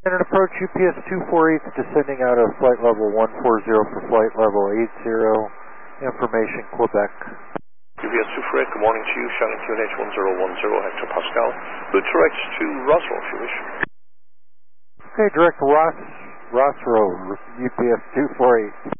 Standard approach UPS 248 descending out of flight level 140 for flight level 80. Information Quebec. UPS 248, good morning to you. Shouting QNH 1010 Hector Pascal. Route direct to Roswell if you wish. Okay, direct Ross Road, UPS 248.